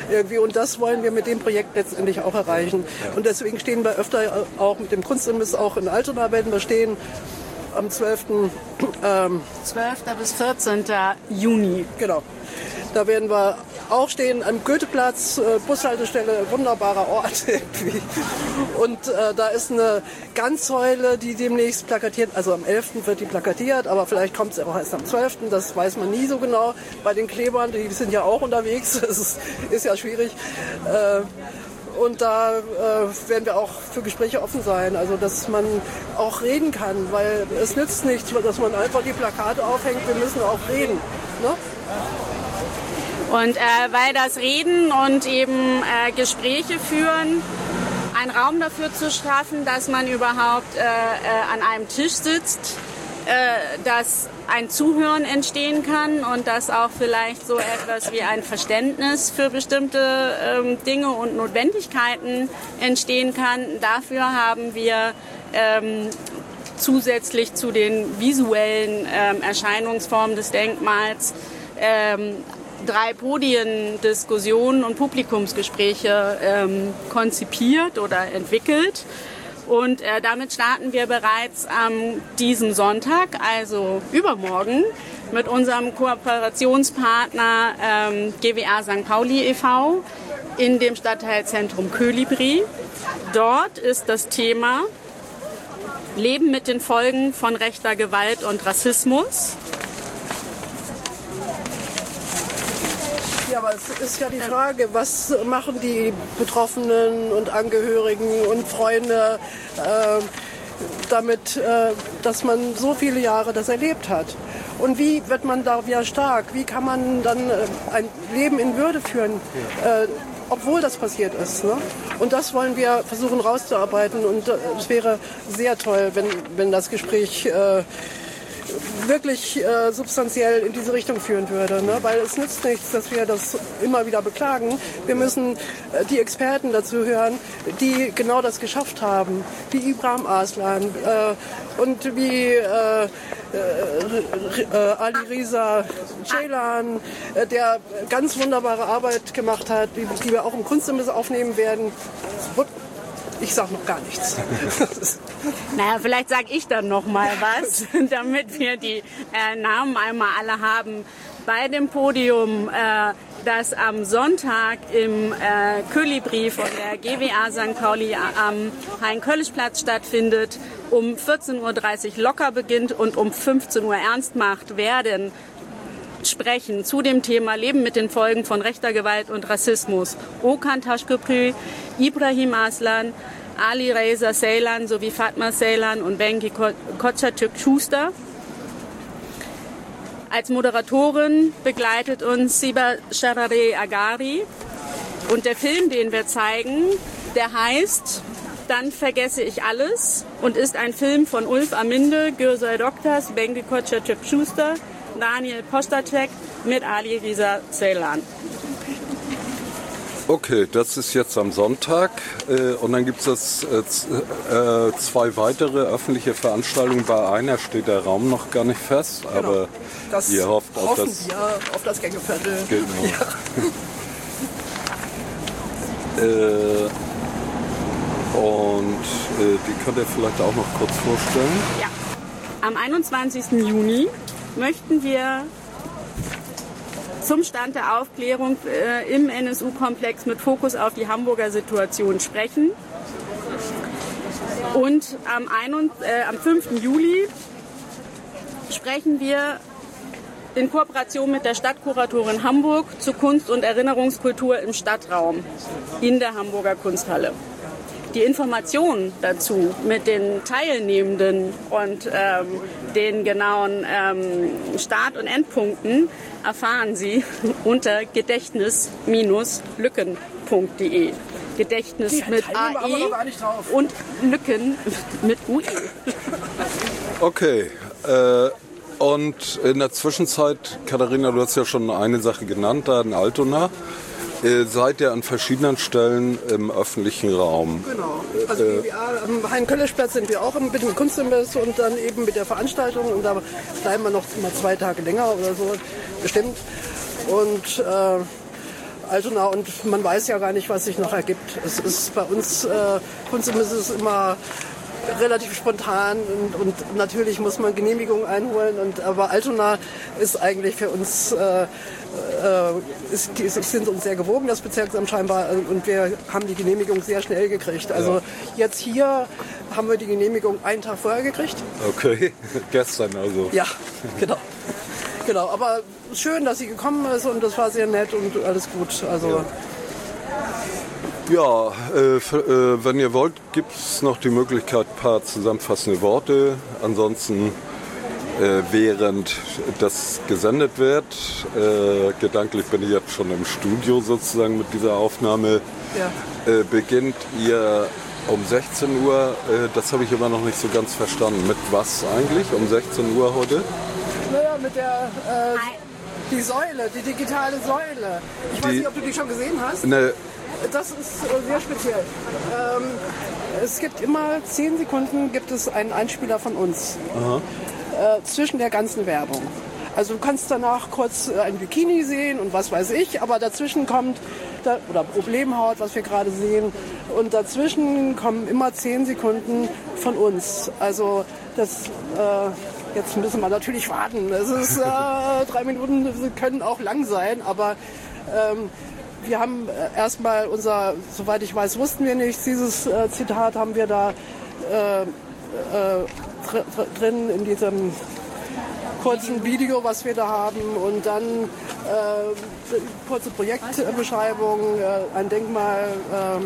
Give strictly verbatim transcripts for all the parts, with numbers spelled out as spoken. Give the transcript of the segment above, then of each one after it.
irgendwie. Und das wollen wir mit dem Projekt letztendlich auch erreichen. Und deswegen stehen wir öfter auch mit dem Kunstimbiss auch in Altona, werden wir stehen am zwölften Ähm, zwölften bis vierzehnten Juni. Genau. Da werden wir auch stehen am Goetheplatz, äh, Bushaltestelle, wunderbarer Ort irgendwie. Und äh, da ist eine Ganzsäule, die demnächst plakatiert, also am elften wird die plakatiert, aber vielleicht kommt es auch erst am zwölften Das weiß man nie so genau. Bei den Klebern, die sind ja auch unterwegs, das ist, ist ja schwierig. Äh, Und da äh, werden wir auch für Gespräche offen sein, also dass man auch reden kann, weil es nützt nichts, dass man einfach die Plakate aufhängt, wir müssen auch reden. Ne? Und äh, weil das Reden und eben äh, Gespräche führen, einen Raum dafür zu schaffen, dass man überhaupt äh, äh, an einem Tisch sitzt, äh, dass ein Zuhören entstehen kann und dass auch vielleicht so etwas wie ein Verständnis für bestimmte ähm, Dinge und Notwendigkeiten entstehen kann. Dafür haben wir ähm, zusätzlich zu den visuellen ähm, Erscheinungsformen des Denkmals ähm, drei Podien, Diskussionen und Publikumsgespräche ähm, konzipiert oder entwickelt. Und äh, damit starten wir bereits am ähm, diesem Sonntag, also übermorgen, mit unserem Kooperationspartner ähm, G W A Sankt Pauli e V in dem Stadtteilzentrum Köhlibri. Dort ist das Thema Leben mit den Folgen von rechter Gewalt und Rassismus. Ja, aber es ist ja die Frage, was machen die Betroffenen und Angehörigen und Freunde äh, damit, äh, dass man so viele Jahre das erlebt hat? Und wie wird man da wieder stark? Wie kann man dann äh, ein Leben in Würde führen, äh, obwohl das passiert ist? Ne? Und das wollen wir versuchen rauszuarbeiten. Und äh, es wäre sehr toll, wenn, wenn das Gespräch äh, wirklich äh, substanziell in diese Richtung führen würde. Ne? Weil es nützt nichts, dass wir das immer wieder beklagen. Wir müssen äh, die Experten dazu hören, die genau das geschafft haben. Wie Ibrahim Aslan äh, und wie äh, äh, äh, Ali Reza Ceylan, äh, der ganz wunderbare Arbeit gemacht hat, die, die wir auch im Kunstimbiss aufnehmen werden. Ich sage noch gar nichts. Naja, vielleicht sage ich dann noch mal was, damit wir die äh, Namen einmal alle haben. Bei dem Podium, äh, das am Sonntag im äh, Köhlibri von der G W A Sankt Pauli am Hein-Köllisch-Platz stattfindet, um vierzehn Uhr dreißig locker beginnt und um fünfzehn Uhr ernst macht, werden sprechen zu dem Thema Leben mit den Folgen von rechter Gewalt und Rassismus Okan Taşköprü, Ibrahim Aslan, Ali Reza Ceylan sowie Fatma Ceylan und Bengi Koçatürk-Schuster. Als Moderatorin begleitet uns Siba Sharare Agari. Und der Film, den wir zeigen, der heißt Dann vergesse ich alles und ist ein Film von Ulf Aminde, Gürsel Doktas, Bengi Koçatürk-Schuster, Daniel Postacek mit Ali Reza Ceylan. Okay, das ist jetzt am Sonntag äh, und dann gibt es äh, äh, zwei weitere öffentliche Veranstaltungen. Bei einer steht der Raum noch gar nicht fest, genau. Aber das ihr hofft auf das, wir auf das Gängeviertel. Genau. Ja. äh, und äh, die könnt ihr vielleicht auch noch kurz vorstellen. Ja, am einundzwanzigsten Juni möchten wir zum Stand der Aufklärung äh, im N S U-Komplex mit Fokus auf die Hamburger Situation sprechen. Und am, ein, äh, am fünften Juli sprechen wir in Kooperation mit der Stadtkuratorin Hamburg zu Kunst und Erinnerungskultur im Stadtraum in der Hamburger Kunsthalle. Die Informationen dazu mit den Teilnehmenden und ähm, den genauen ähm, Start- und Endpunkten erfahren Sie unter gedächtnis Lücken punkt de. Gedächtnis Die mit A E und Lücken mit U E. Okay, äh, und in der Zwischenzeit, Katharina, du hast ja schon eine Sache genannt, da in Altona. Äh, seid ihr an verschiedenen Stellen im öffentlichen Raum? Genau. Also äh, am Hein-Köllisch-Platz sind wir auch mit dem Kunstimbiss und dann eben mit der Veranstaltung. Und da bleiben wir noch mal zwei Tage länger oder so, bestimmt. Und äh, Altona und man weiß ja gar nicht, was sich noch ergibt. Es ist bei uns, äh, uns ist es immer relativ spontan und, und natürlich muss man Genehmigungen einholen. Und, aber Altona ist eigentlich für uns, äh, äh, ist, die, sind uns sehr gewogen, das Bezirksamt scheinbar, und wir haben die Genehmigung sehr schnell gekriegt. Also ja. Jetzt hier haben wir die Genehmigung einen Tag vorher gekriegt. Okay, gestern also. Ja, genau. Genau, aber schön, dass sie gekommen ist und das war sehr nett und alles gut. Also ja. Ja, äh, für, äh, wenn ihr wollt, gibt es noch die Möglichkeit, ein paar zusammenfassende Worte. Ansonsten, äh, während das gesendet wird, äh, gedanklich bin ich jetzt schon im Studio sozusagen mit dieser Aufnahme, ja. äh, beginnt ihr um sechzehn Uhr. Äh, das habe ich immer noch nicht so ganz verstanden. Mit was eigentlich um sechzehn Uhr heute? Naja, mit der äh, die Säule, die digitale Säule. Ich die, weiß nicht, ob du die schon gesehen hast. Ne, Das ist sehr speziell. Ähm, es gibt immer zehn Sekunden gibt es einen Einspieler von uns äh, zwischen der ganzen Werbung. Also du kannst danach kurz ein Bikini sehen und was weiß ich, aber dazwischen kommt, da, oder Problemhaut, was wir gerade sehen, und dazwischen kommen immer zehn Sekunden von uns. Also das, äh, jetzt müssen wir natürlich warten. Es ist äh, drei Minuten, können auch lang sein, aber ähm, wir haben erstmal unser, soweit ich weiß, wussten wir nicht, dieses äh, Zitat haben wir da äh, äh, dr drin in diesem kurzen Video, was wir da haben, und dann äh, kurze Projektbeschreibung, äh, ein Denkmal. Äh,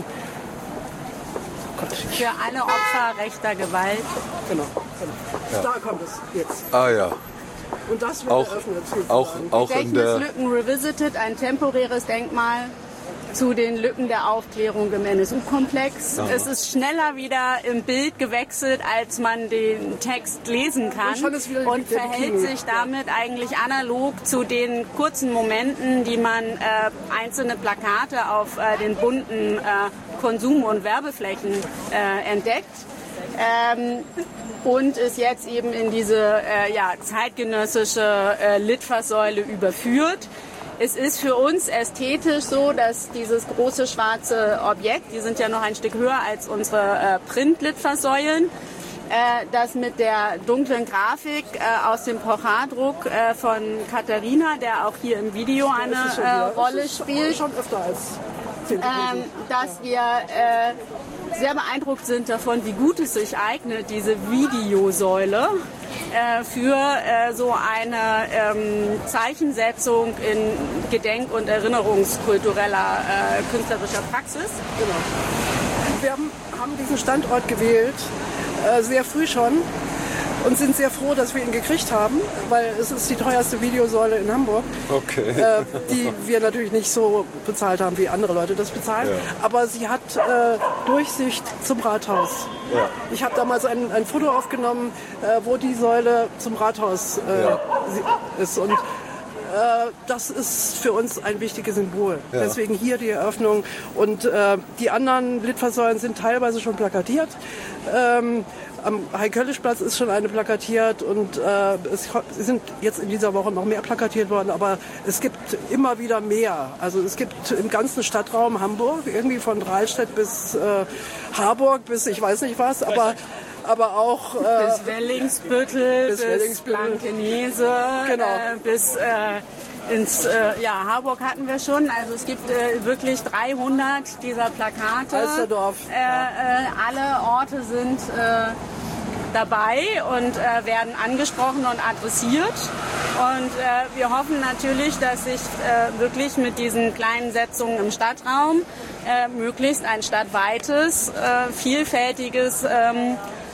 Gott. Für alle Opfer rechter Gewalt. Genau, genau. Ja. Da kommt es jetzt. Ah ja. Und das wird auch, eröffnet. Auch, auch in der Gedächtnislücken Revisited, ein temporäres Denkmal zu den Lücken der Aufklärung im N S U-Komplex. Aha. Es ist schneller wieder im Bild gewechselt, als man den Text lesen kann, und, schon ist wieder und verhält sich damit eigentlich analog zu den kurzen Momenten, die man äh, einzelne Plakate auf äh, den bunten äh, Konsum- und Werbeflächen äh, entdeckt. Ähm, und ist jetzt eben in diese äh, ja, zeitgenössische äh, Litfaßsäule überführt. Es ist für uns ästhetisch so, dass dieses große schwarze Objekt, die sind ja noch ein Stück höher als unsere äh, Print-Litfaßsäulen, äh, das mit der dunklen Grafik äh, aus dem Pochardruck äh, von Katharina, der auch hier im Video eine äh, Rolle spielt, schon öfter als ähm, dass wir äh, sehr beeindruckt sind davon, wie gut es sich eignet, diese Videosäule äh, für äh, so eine ähm, Zeichensetzung in Gedenk- und Erinnerungskultureller äh, künstlerischer Praxis. Genau. Wir haben, haben diesen Standort gewählt, äh, sehr früh schon, und sind sehr froh, dass wir ihn gekriegt haben, weil es ist die teuerste Videosäule in Hamburg, okay. äh, die wir natürlich nicht so bezahlt haben, wie andere Leute das bezahlen. Ja. Aber sie hat äh, Durchsicht zum Rathaus. Ja. Ich habe damals ein, ein Foto aufgenommen, äh, wo die Säule zum Rathaus äh, ja. ist. Und äh, das ist für uns ein wichtiges Symbol. Ja. Deswegen hier die Eröffnung. Und äh, die anderen Litfaßsäulen sind teilweise schon plakatiert. Ähm, Am Heiköllischplatz ist schon eine plakatiert, und äh, es sind jetzt in dieser Woche noch mehr plakatiert worden, aber es gibt immer wieder mehr. Also es gibt im ganzen Stadtraum Hamburg, irgendwie von Rahlstedt bis äh, Harburg bis ich weiß nicht was, aber, aber auch äh, bis Wellingsbüttel, bis, bis Blankenese, genau. äh, bis äh, ins äh, ja, Harburg hatten wir schon. Also es gibt äh, wirklich dreihundert dieser Plakate. Alsterdorf. Äh, äh, alle Orte sind äh, dabei und äh, werden angesprochen und adressiert. Und äh, wir hoffen natürlich, dass sich äh, wirklich mit diesen kleinen Setzungen im Stadtraum äh, möglichst ein stadtweites, äh, vielfältiges ähm,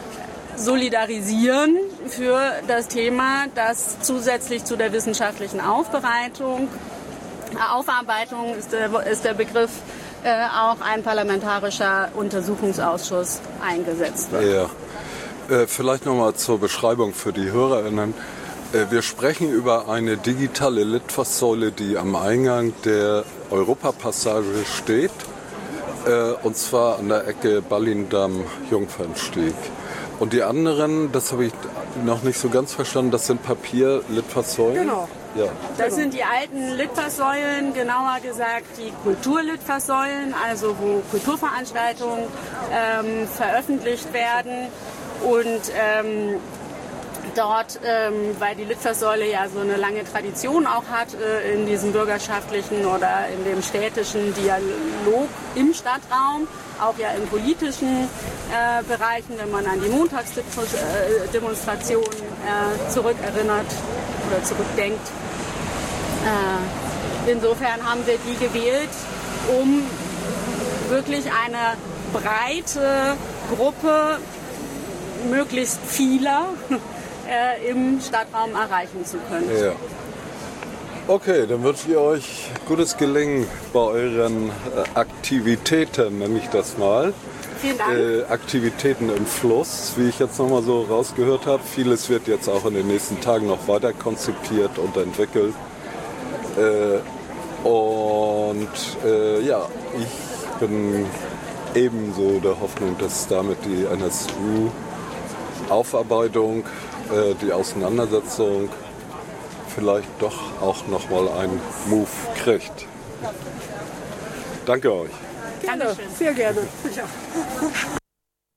Solidarisieren für das Thema, das zusätzlich zu der wissenschaftlichen Aufbereitung, äh, Aufarbeitung ist der, ist der Begriff, äh, auch ein parlamentarischer Untersuchungsausschuss eingesetzt wird. Ja. Äh, vielleicht nochmal zur Beschreibung für die HörerInnen. Äh, wir sprechen über eine digitale Litfaßsäule, die am Eingang der Europapassage steht, äh, und zwar an der Ecke Ballindamm-Jungfernstieg. Und die anderen, das habe ich noch nicht so ganz verstanden, das sind Papier-Litfaßsäulen? Genau. Ja. Das sind die alten Litfaßsäulen, genauer gesagt die Kulturlitfaßsäulen, also wo Kulturveranstaltungen ähm, veröffentlicht werden. Und ähm, dort, ähm, weil die Litfaßsäule ja so eine lange Tradition auch hat äh, in diesem bürgerschaftlichen oder in dem städtischen Dialog im Stadtraum, auch ja in politischen äh, Bereichen, wenn man an die Montagsdemonstrationen äh, zurückerinnert oder zurückdenkt. Äh, insofern haben wir die gewählt, um wirklich eine breite Gruppe möglichst vieler äh, im Stadtraum erreichen zu können. Ja. Okay, dann wünsche ich euch gutes Gelingen bei euren äh, Aktivitäten, nenne ich das mal. Vielen Dank. Äh, Aktivitäten im Fluss, wie ich jetzt nochmal so rausgehört habe. Vieles wird jetzt auch in den nächsten Tagen noch weiter konzipiert und entwickelt. Äh, und äh, ja, ich bin ebenso der Hoffnung, dass damit die N S U-Aufarbeitung, äh, die Auseinandersetzung vielleicht doch auch nochmal einen Move kriegt. Danke euch. Gerne, Dankeschön. sehr gerne. Ja.